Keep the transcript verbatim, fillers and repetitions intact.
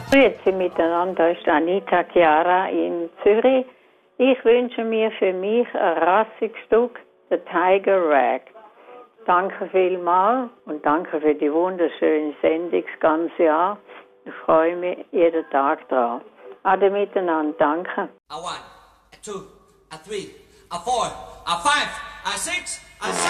Grüezi miteinander, da ist Anita Chiara in Zürich. Ich wünsche mir für mich ein rassiges Stück, der Tiger Rag. Danke vielmals und danke für die wunderschöne Sendung das ganze Jahr. Ich freue mich jeden Tag drauf. Ade miteinander, danke. A one, a two, a three, a four, a five, a six, a seven.